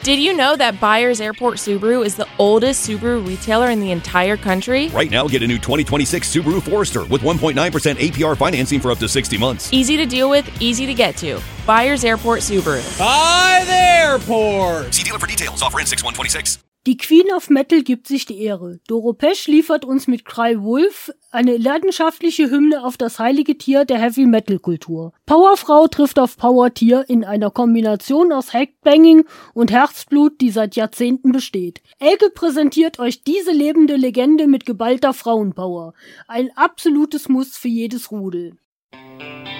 Did you know that Byers Airport Subaru is the oldest Subaru retailer in the entire country? Right now, get a new 2026 Subaru Forester with 1.9% APR financing for up to 60 months. Easy to deal with, easy to get to. Byers Airport Subaru. By the airport! See dealer for details. Offer ends 6/126. Die Queen of Metal gibt sich die Ehre. Doro Pesch liefert uns mit Cry Wolf eine leidenschaftliche Hymne auf das heilige Tier der Heavy-Metal-Kultur. Powerfrau trifft auf Power-Tier in einer Kombination aus Hackbanging und Herzblut, die seit Jahrzehnten besteht. Elke präsentiert euch diese lebende Legende mit geballter Frauenpower. Ein absolutes Muss für jedes Rudel.